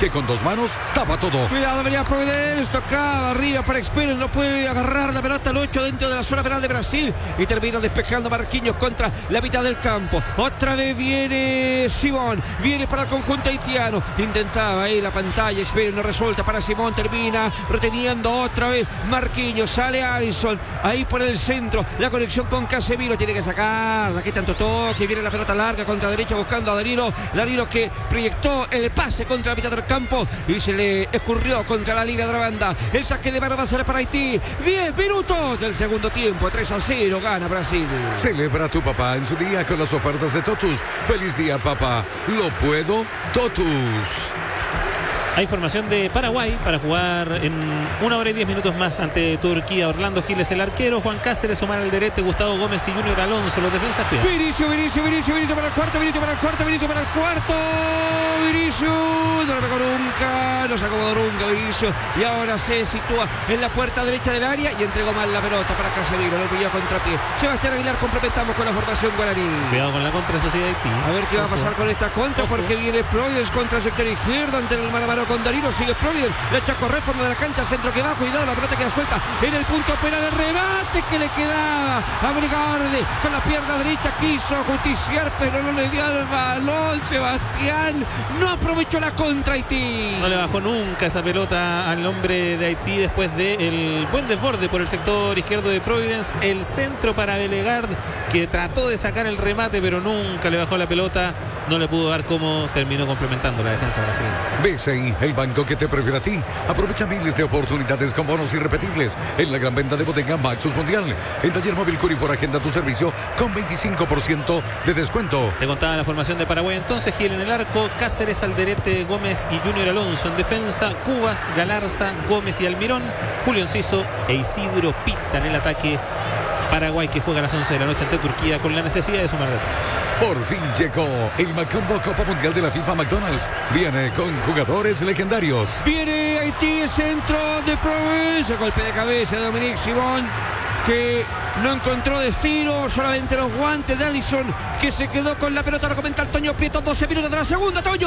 que con dos manos tapa todo. Cuidado, venía Providence, tocaba arriba para Experience, no puede agarrar la pelota al 8 dentro de la zona penal de Brasil y termina despejando Marquinhos contra la mitad del campo. Otra vez viene Simón, viene para el conjunto haitiano, intentaba ahí la pantalla, Experience no resulta para Simón, termina reteniendo otra vez Marquinhos, sale Alisson, ahí por el centro, la conexión con Casemiro, tiene que sacar, aquí tanto toque, viene la pelota larga contra derecha buscando a Danilo que proyectó el pase contra la mitad del campo y se le escurrió contra la línea de la banda. El saque de mano va a ser para Haití. 10 minutos del segundo tiempo, 3-0 gana Brasil. Celebra a tu papá en su día con las ofertas de Totus. Feliz día, papá. Lo puedo, Totus. Hay formación de Paraguay para jugar en 1 hora y 10 minutos más ante Turquía. Orlando Giles el arquero, Juan Cáceres, Omar Alderete, Gustavo Gómez y Junior Alonso, los defensas. Vinicius para el cuarto, Vinicius no le pegó nunca, no se acomodó nunca Vinicius y ahora se sitúa en la puerta derecha del área y entregó mal la pelota para Casemiro, lo pilló a contrapié. Sebastián Aguilar, complementamos con la formación guaraní. Cuidado con la contra de Sociedad Haití. A ver qué va a pasar con esta contra, porque viene Providence contra el sector izquierdo ante el mano a mano con Danilo, sigue Providence, le echa a correr forma de la cancha, centro que va, cuidado, la pelota queda suelta en el punto penal, el remate que le quedaba a Brigarde con la pierna derecha, quiso justiciar pero no le dio al balón. Sebastián no aprovechó la contra Haití. No le bajó nunca esa pelota al hombre de Haití después del buen desborde por el sector izquierdo de Providence. El centro para Belegard, que trató de sacar el remate pero nunca le bajó la pelota. No le pudo dar como terminó complementando la defensa brasileña. BCI, el banco que te prefiere a ti. Aprovecha miles de oportunidades con bonos irrepetibles en la gran venta de bodega Maxus Mundial. En Taller Móvil Curifor agenda tu servicio con 25% de descuento. Te contaba la formación de Paraguay entonces. Gil en el arco, Cáceres, Alderete, Gómez y Junior Alonso en defensa. Cubas, Galarza, Gómez y Almirón. Julio Enciso e Isidro Pita en el ataque. Paraguay que juega a las 11 de la noche ante Turquía con la necesidad de sumar de 3. Por fin llegó el Macombo Copa Mundial de la FIFA McDonald's. Viene con jugadores legendarios. Viene Haití, centro de Providence, golpe de cabeza de Dominique Simón, que no encontró destino, solamente los guantes de Alisson, que se quedó con la pelota. Lo comenta el Toño Prieto, 12 minutos de la segunda, Toño.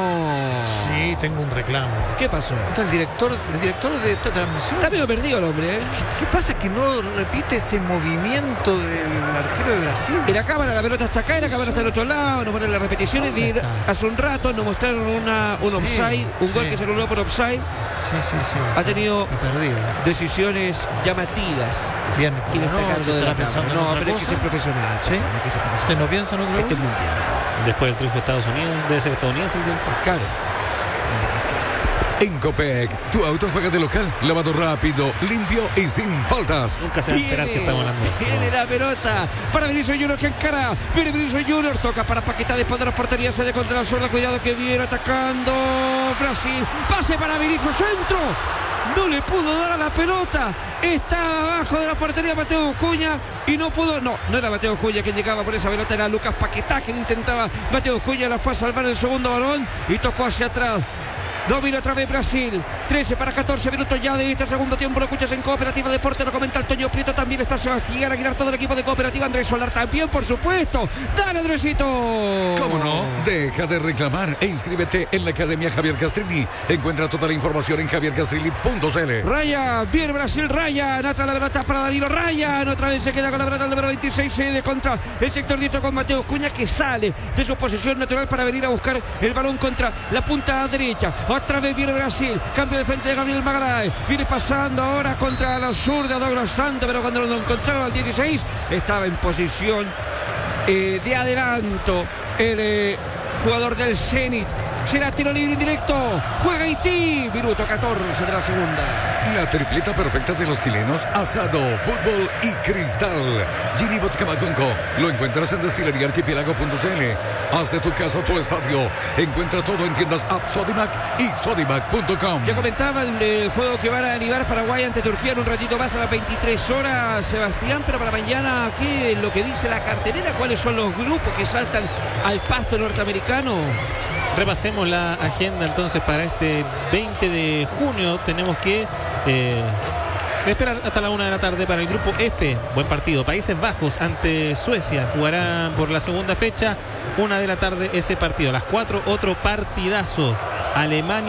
Sí, tengo un reclamo. ¿Qué pasó? El director de esta transmisión. Está medio perdido el hombre, ¿eh? ¿Qué pasa que no repite ese movimiento del arquero de Brasil? En la cámara la pelota está acá y la cámara está del otro lado, nos ponen las repeticiones. Hace un rato nos mostraron un offside, un gol que se anuló por offside. Sí. Ha tenido decisiones llamativas. Bien, ¿Quién está cargo de la pensando cámara? en No, otra pero es que cosa? es profesional. ¿Sí? ¿Usted no piensa en otra cosa? Este es mundial. Después del triunfo de Estados Unidos, debe ser estadounidense el director. Claro. En Copec, tu auto juega de local, lavado rápido, limpio y sin faltas. Nunca se va a esperar que estamos hablando. Viene la pelota para Vinicius Junior que encara. Viene Vinicius Junior, toca para Paquetá después de la portería, se de contra la zurda. Cuidado que viene atacando Brasil. Pase para Vinicius, centro. No le pudo dar a la pelota. Estaba abajo de la portería Mateo Cuña y no pudo. No era Mateo Cuña quien llegaba por esa pelota, era Lucas Paquetá quien intentaba. Mateo Cuña la fue a salvar el segundo balón y tocó hacia atrás. Domina otra vez Brasil. 13 para 14 minutos ya de este segundo tiempo. Lo escuchas en Cooperativa Deporte. Lo comenta el Toño Prieto. También está Sebastián Aguilar, todo el equipo de Cooperativa. Andrés Solar también, por supuesto. ¡Dale, Andresito! ¿Cómo no? Deja de reclamar e inscríbete en la Academia Javier Castrilli. Encuentra toda la información en javiercastrilli.cl. Ryan, viene Brasil, Ryan. Atrás la pelota para Danilo. Ryan otra vez se queda con la pelota el número 26. Se de contra el sector diestro con Mateo Cuña, que sale de su posición natural para venir a buscar el balón contra la punta derecha. Otra vez viene Brasil, cambio de frente de Gabriel Magaláes, viene pasando ahora contra la zurda Douglas Santos, pero cuando lo encontraron al 16 estaba en posición de adelanto el jugador del Zenit. Será tiro libre indirecto, juega Haití, minuto 14 de la segunda. La tripleta perfecta de los chilenos, asado, fútbol y cristal. Jimmy Vodka Maconco, lo encuentras en destileríaarchipiélago.cl. Haz de tu casa tu estadio. Encuentra todo en tiendas App Sodimac y Sodimac.com. Ya comentaban el juego que van a animar Paraguay ante Turquía en un ratito más a las 23 horas, Sebastián, pero para mañana, ¿qué es lo que dice la cartelera? ¿Cuáles son los grupos que saltan al pasto norteamericano? Repasemos la agenda entonces para este 20 de junio. Tenemos que esperar hasta la 1 de la tarde para el grupo F. Buen partido. Países Bajos ante Suecia. Jugarán por la segunda fecha. 1 de la tarde ese partido. A las 4 otro partidazo. Alemania.